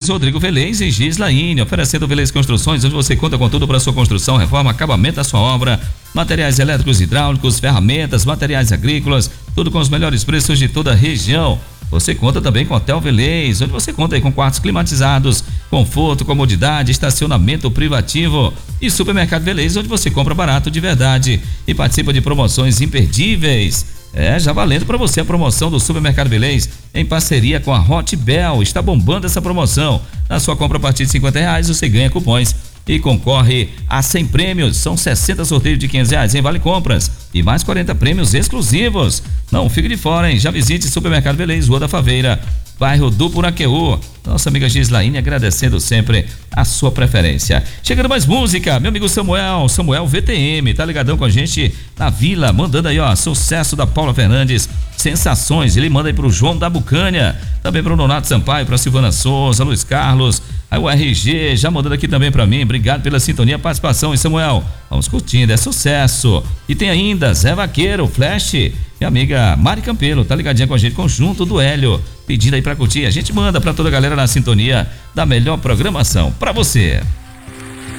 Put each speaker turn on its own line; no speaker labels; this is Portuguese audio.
Rodrigo Velez e Gislaine, oferecendo Velez Construções, onde você conta com tudo para sua construção, reforma, acabamento da sua obra, materiais elétricos, hidráulicos, ferramentas, materiais agrícolas, tudo com os melhores preços de toda a região. Você conta também com Hotel Velez, onde você conta aí com quartos climatizados, conforto, comodidade, estacionamento privativo, e Supermercado Velez, onde você compra barato de verdade e participa de promoções imperdíveis. Já valendo para você a promoção do Supermercado Velez em parceria com a Hotbel. Está bombando essa promoção. Na sua compra a partir de R$50 você ganha cupons e concorre a 100 prêmios. São 60 sorteios de R$500 em Vale Compras e mais 40 prêmios exclusivos. Não fique de fora, hein? Já visite Supermercado Velez, Rua da Faveira, bairro do Puraqueú. Nossa amiga Gislaine agradecendo sempre a sua preferência. Chegando mais música, meu amigo Samuel VTM, tá ligadão com a gente na Vila, mandando aí, ó, sucesso da Paula Fernandes, Sensações. Ele manda aí pro João da Bucânia, também pro Nonato Sampaio, pra Silvana Souza, Luiz Carlos, aí o RG já mandando aqui também pra mim. Obrigado pela sintonia, participação, hein, Samuel? Vamos curtindo, é sucesso. E tem ainda Zé Vaqueiro, Flash, minha amiga Mari Campelo, tá ligadinha com a gente, conjunto do Hélio, pedindo aí pra curtir. A gente manda pra toda a galera na sintonia da melhor programação pra você.